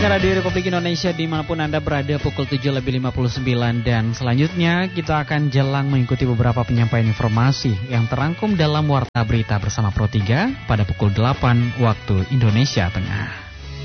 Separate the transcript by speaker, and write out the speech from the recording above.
Speaker 1: pendengar Radio Republik Indonesia dimanapun Anda berada, pukul 7:59 dan selanjutnya kita akan jelang mengikuti beberapa penyampaian informasi yang terangkum dalam Warta Berita bersama Pro 3 pada pukul 8 waktu Indonesia Tengah.